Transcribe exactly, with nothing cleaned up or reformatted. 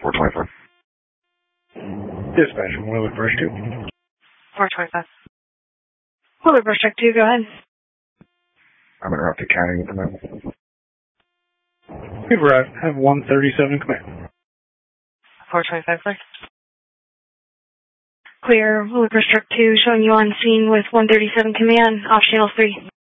four twenty-five. Dispatch from Willard Brush two. four twenty-five. Willard Brush Truck two, go ahead. I'm in route to county at the moment. Good route. Have one thirty-seven command. four twenty-five, clear. Clear, Willard Brush Truck two, showing you on scene with one thirty-seven command, off channel three.